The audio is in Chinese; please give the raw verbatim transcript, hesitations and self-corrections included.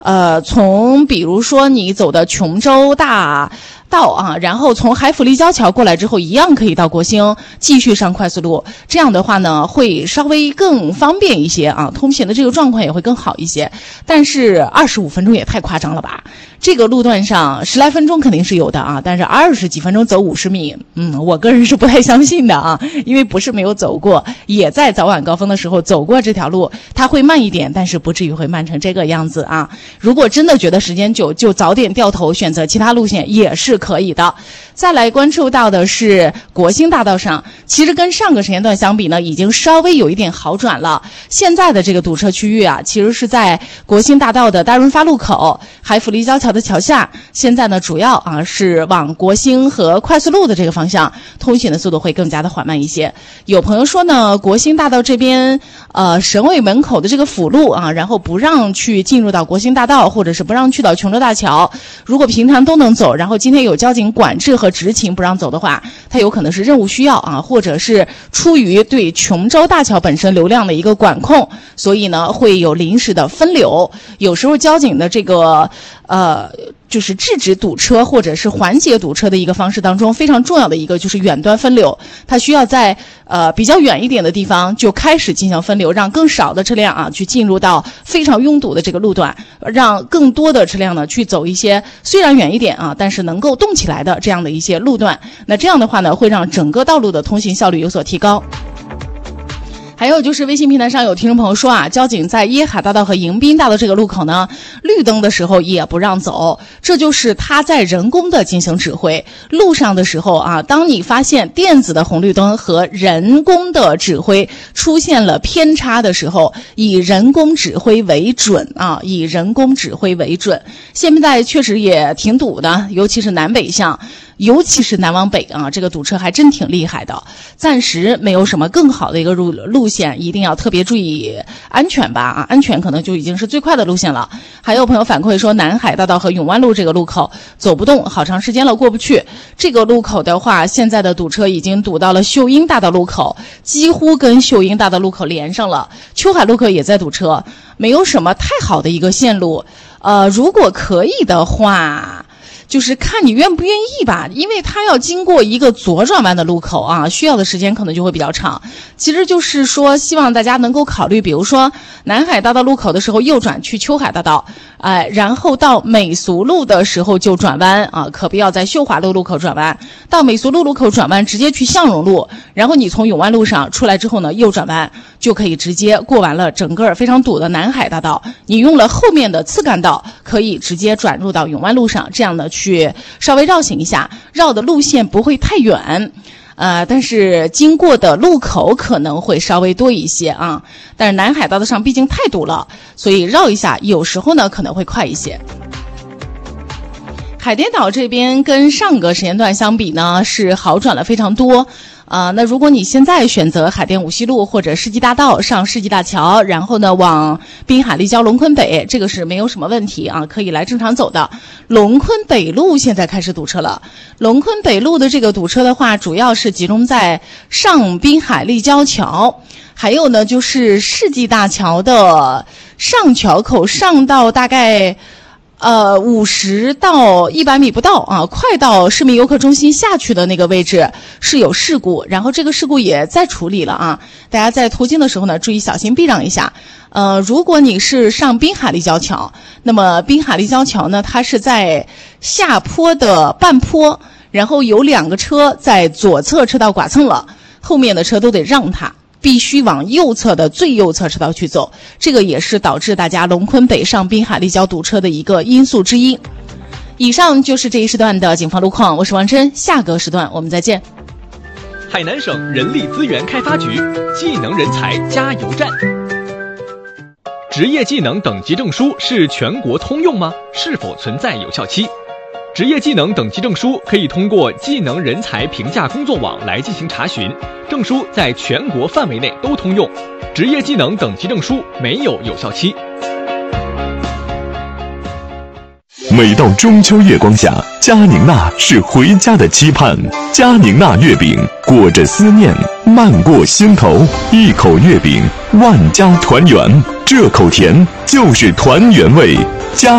呃，从比如说你走的琼州大道啊，然后从海府立交桥过来之后，一样可以到国兴继续上快速路。这样的话呢，会稍微更方便一些啊，通行的这个状况也会更好一些。但是二十五分钟也太夸张了吧？这个路段上十来分钟肯定是有的啊，但是二十几分钟走五十米，嗯，我个人是不太相信的啊，因为不是没有走过，也在早晚高峰的时候走过这条路，它会慢一点，但是不至于会慢成这个样子啊。如果真的觉得时间久，就早点掉头选择其他路线也是可以的。再来关注到的是国兴大道上，其实跟上个时间段相比呢，已经稍微有一点好转了。现在的这个堵车区域啊，其实是在国兴大道的大润发路口、海府立交桥的桥下，现在呢主要啊是往国兴和快速路的这个方向通行的速度会更加的缓慢一些。有朋友说呢，国兴大道这边呃省委门口的这个辅路啊，然后不让去进入到国兴大道，或者是不让去到琼州大桥。如果平常都能走，然后今天有交警管制和执勤不让走的话，它有可能是任务需要啊，或者是出于对琼州大桥本身流量的一个管控，所以呢会有临时的分流。有时候交警的这个呃就是制止堵车或者是缓解堵车的一个方式当中，非常重要的一个就是远端分流，它需要在呃比较远一点的地方就开始进行分流，让更少的车辆啊去进入到非常拥堵的这个路段，让更多的车辆呢去走一些虽然远一点啊，但是能够动起来的这样的一些路段。那这样的话呢，会让整个道路的通行效率有所提高。还有就是微信平台上有听众朋友说啊，交警在椰海大道和迎宾大道这个路口呢，绿灯的时候也不让走，这就是他在人工的进行指挥。路上的时候啊，当你发现电子的红绿灯和人工的指挥出现了偏差的时候，以人工指挥为准啊，以人工指挥为准。现在确实也挺堵的，尤其是南北向。尤其是南往北啊，这个堵车还真挺厉害的。暂时没有什么更好的一个路路线，一定要特别注意安全吧啊，安全可能就已经是最快的路线了。还有朋友反馈说，南海大道和永湾路这个路口走不动，好长时间了过不去。这个路口的话，现在的堵车已经堵到了秀英大道路口，几乎跟秀英大道路口连上了。秋海路口也在堵车，没有什么太好的一个线路。呃，如果可以的话，就是看你愿不愿意吧，因为它要经过一个左转弯的路口啊，需要的时间可能就会比较长。其实就是说，希望大家能够考虑，比如说南海大道路口的时候右转去秋海大道，哎、呃，然后到美俗路的时候就转弯啊，可不要在秀华路路口转弯。到美俗路路口转弯，直接去向荣路，然后你从永湾路上出来之后呢，右转弯就可以直接过完了整个非常堵的南海大道。你用了后面的次干道，可以直接转入到永湾路上，这样呢去稍微绕行一下，绕的路线不会太远，呃，但是经过的路口可能会稍微多一些啊。但是南海大道上毕竟太堵了，所以绕一下有时候呢可能会快一些。海淀岛这边跟上个时间段相比呢，是好转了非常多。啊、呃，那如果你现在选择海淀五西路或者世纪大道上世纪大桥，然后呢往滨海立交龙昆北，这个是没有什么问题啊，可以来正常走的。龙昆北路现在开始堵车了，龙昆北路的这个堵车的话，主要是集中在上滨海立交桥，还有呢就是世纪大桥的上桥口上到大概呃，五十到一百米不到啊，快到市民游客中心下去的那个位置是有事故，然后这个事故也在处理了啊。大家在途经的时候呢，注意小心避让一下。呃，如果你是上滨海立交桥，那么滨海立交桥呢，它是在下坡的半坡，然后有两个车在左侧车道剐蹭了，后面的车都得让它。必须往右侧的最右侧车道去走，这个也是导致大家龙昆北上滨海立交堵车的一个因素之一。以上就是这一时段的警方路况，我是王真，下个时段我们再见。 海南省人力资源开发局技能人才加油站。职业技能等级证书是全国通用吗？是否存在有效期？职业技能等级证书可以通过技能人才评价工作网来进行查询，证书在全国范围内都通用。职业技能等级证书没有有效期。 每到中秋月光下，佳宁娜是回家的期盼。佳宁娜月饼裹着思念，漫过心头，一口月饼，万家团圆。这口甜就是团圆味。佳